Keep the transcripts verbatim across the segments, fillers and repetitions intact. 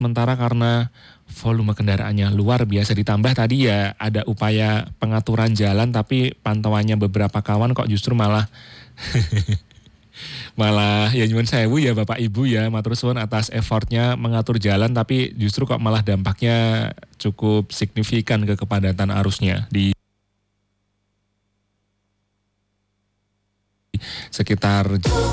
sementara karena volume kendaraannya luar biasa, ditambah tadi ya ada upaya pengaturan jalan tapi pantauannya beberapa kawan kok justru malah malah ya nyuwun sewu ya Bapak Ibu ya, matur suwun atas effortnya mengatur jalan tapi justru kok malah dampaknya cukup signifikan ke kepadatan arusnya di sekitar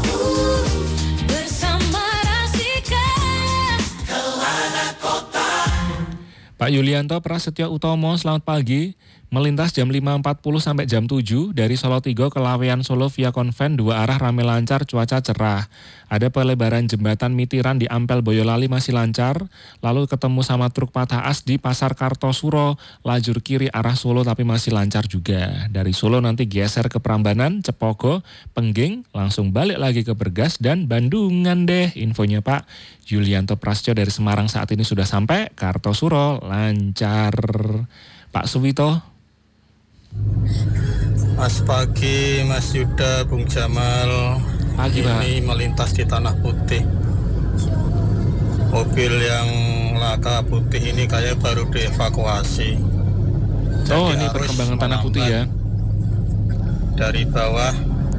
Pak Yulianto Prasetyo Utomo, selamat pagi. Melintas jam lima empat puluh sampai jam tujuh dari Solo Tigo ke Laweyan Solo via konven dua arah rame lancar, cuaca cerah. Ada pelebaran jembatan Mitiran di Ampel Boyolali masih lancar. Lalu ketemu sama truk patah as di Pasar Kartosuro, lajur kiri arah Solo tapi masih lancar juga. Dari Solo nanti geser ke Prambanan, Cepogo, Pengging, langsung balik lagi ke Bergas dan Bandungan deh. Infonya Pak Yulianto Prasetyo dari Semarang saat ini sudah sampai Kartosuro, lancar. Pak Suwito. Mas pagi, Mas Yuda, Bung Jamal. Pagi, Pak. Ini melintas di Tanah Putih. Mobil yang laka putih ini kayak baru dievakuasi. Oh, Jadi ini arus perkembangan Tanah Putih ya. Dari bawah,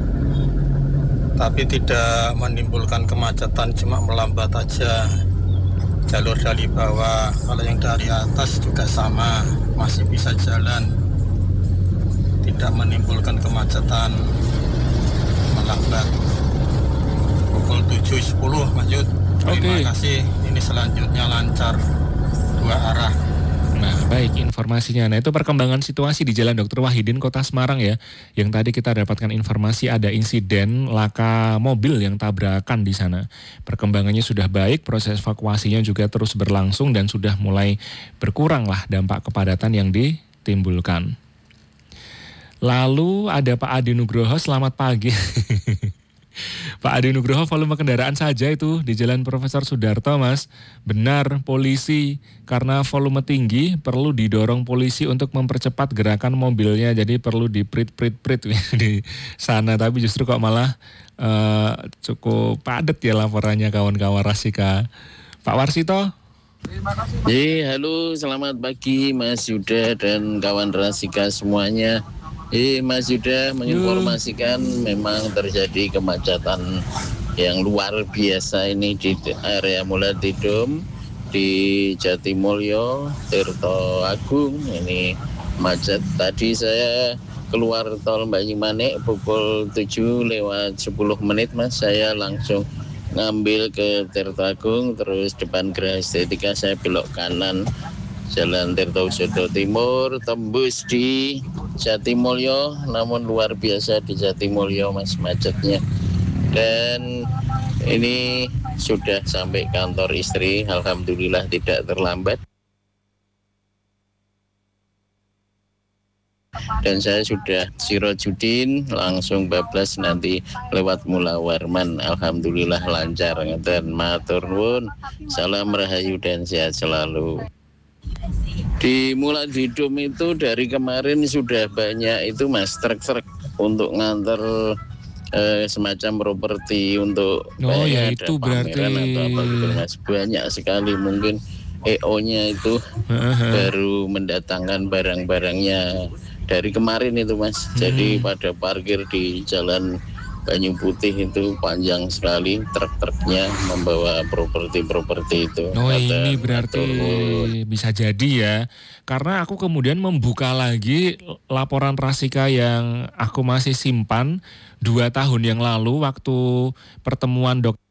tapi tidak menimbulkan kemacetan, cuma melambat aja. Jalur dari bawah, kalau yang dari atas juga sama, masih bisa jalan, tidak menimbulkan kemacetan, melambat. Pukul tujuh sepuluh Mas Yud. Terima Oke. kasih, ini selanjutnya lancar dua arah. Nah, baik informasinya. Nah, itu perkembangan situasi di Jalan Dokter Wahidin, Kota Semarang ya. Yang tadi kita dapatkan informasi ada insiden laka mobil yang tabrakan di sana. Perkembangannya sudah baik, proses evakuasinya juga terus berlangsung dan sudah mulai berkurang lah dampak kepadatan yang ditimbulkan. Lalu ada Pak Adi Nugroho, selamat pagi. Pak Adi Nugroho, volume kendaraan saja itu di Jalan Profesor Sudarto, Mas. Benar, polisi karena volume tinggi perlu didorong polisi untuk mempercepat gerakan mobilnya. Jadi perlu diprit-prit-prit di sana. Tapi justru kok malah uh, cukup padat ya laporannya kawan-kawan Rasika. Pak Warsito. Hey, halo, selamat pagi Mas Yuda dan kawan Rasika semuanya. Eh, Mas Yuda menginformasikan memang terjadi kemacetan yang luar biasa ini di area Mulatidum, di Jatimulyo, Tirto Agung. Ini macet. Tadi saya keluar tol Banyumanik pukul tujuh lewat sepuluh menit, Mas. Saya langsung ngambil ke Tirto Agung, terus depan Geraha Estetika saya belok kanan. Jalan Tirto Usodo Timur, tembus di Jatimulyo, namun luar biasa di Jatimulyo Mas macetnya. Dan ini sudah sampai kantor istri, alhamdulillah tidak terlambat. Dan saya sudah Sirojudin, langsung bablas nanti lewat Mula Warman, alhamdulillah lancar. Dan matur nuwun, salam rahayu dan sehat selalu. Di Mulatidum itu dari kemarin sudah banyak itu Mas truk-truk untuk nganter eh, semacam properti untuk Oh ya, ada itu berarti atau apa gitu Mas, banyak sekali mungkin E O-nya itu baru mendatangkan barang-barangnya dari kemarin itu Mas. Jadi Hmm. pada parkir di Jalan Banyu Putih itu panjang sekali truk-truknya membawa properti-properti itu. Oh, Kata ini berarti matur. bisa jadi ya. Karena aku kemudian membuka lagi laporan Rasika yang aku masih simpan dua tahun yang lalu waktu pertemuan dok